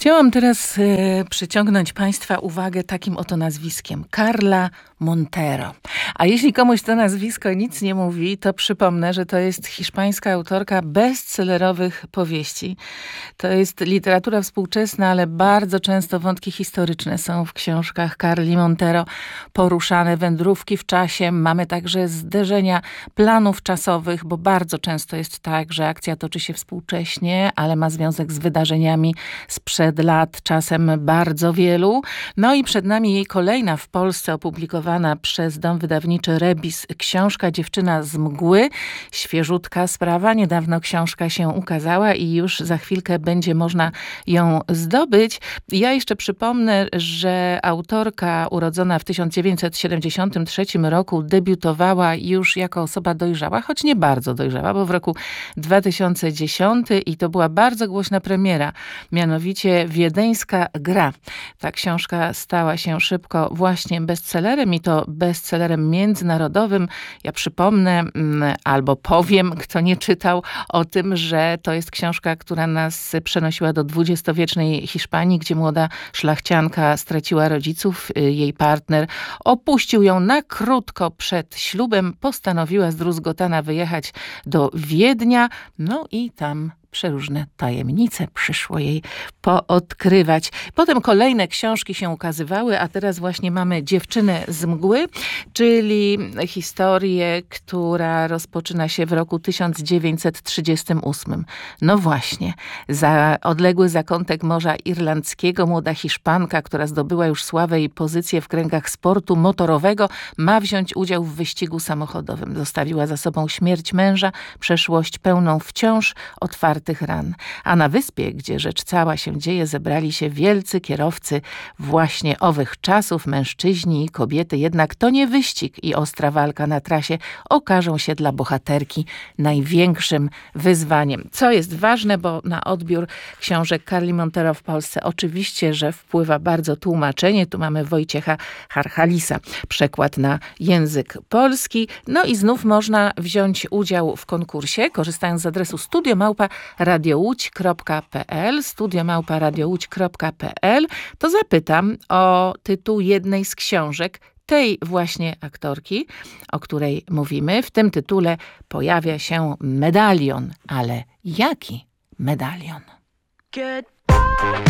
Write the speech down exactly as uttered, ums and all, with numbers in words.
Chciałam teraz e, przyciągnąć Państwa uwagę takim oto nazwiskiem. Carla Montero. A jeśli komuś to nazwisko nic nie mówi, to przypomnę, że to jest hiszpańska autorka bestsellerowych powieści. To jest literatura współczesna, ale bardzo często wątki historyczne są w książkach Carli Montero poruszane, wędrówki w czasie. Mamy także zderzenia planów czasowych, bo bardzo często jest tak, że akcja toczy się współcześnie, ale ma związek z wydarzeniami sprzed lat, czasem bardzo wielu. No i przed nami jej kolejna w Polsce opublikowana przez dom wydawniczy Rebis książka Dziewczyna z mgły. Świeżutka sprawa. Niedawno książka się ukazała i już za chwilkę będzie można ją zdobyć. Ja jeszcze przypomnę, że autorka urodzona w tysiąc dziewięćset siedemdziesiątym trzecim roku debiutowała już jako osoba dojrzała, choć nie bardzo dojrzała, bo w roku dwa tysiące dziesiątym i to była bardzo głośna premiera, mianowicie Wiedeńska gra. Ta książka stała się szybko właśnie bestsellerem i to bestsellerem międzynarodowym. Ja przypomnę albo powiem, kto nie czytał, o tym, że to jest książka, która nas przenosiła do dwudziestowiecznej Hiszpanii, gdzie młoda szlachcianka straciła rodziców. Jej partner opuścił ją na krótko przed ślubem. Postanowiła zdruzgotana wyjechać do Wiednia. No i tam przeróżne tajemnice przyszło jej poodkrywać. Potem kolejne książki się ukazywały, a teraz właśnie mamy Dziewczynę z mgły, czyli historię, która rozpoczyna się w roku tysiąc dziewięćset trzydziestym ósmym. No właśnie, za odległy zakątek Morza Irlandzkiego młoda Hiszpanka, która zdobyła już sławę i pozycję w kręgach sportu motorowego, ma wziąć udział w wyścigu samochodowym. Zostawiła za sobą śmierć męża, przeszłość pełną wciąż otwartych ran. A na wyspie, gdzie rzecz cała się dzieje, zebrali się wielcy kierowcy właśnie owych czasów, mężczyźni i kobiety. Jednak to nie wyścig i ostra walka na trasie okażą się dla bohaterki największym wyzwaniem. Co jest ważne, bo na odbiór książek Carli Montero w Polsce oczywiście, że wpływa bardzo tłumaczenie. Tu mamy Wojciecha Harchalisa, przekład na język polski. No i znów można wziąć udział w konkursie, korzystając z adresu studio małpa radiołódź kropka pe el, studio małpa radiołódź kropka pe el, to zapytam o tytuł jednej z książek tej właśnie aktorki, o której mówimy. W tym tytule pojawia się medalion, ale jaki medalion? Goodbye.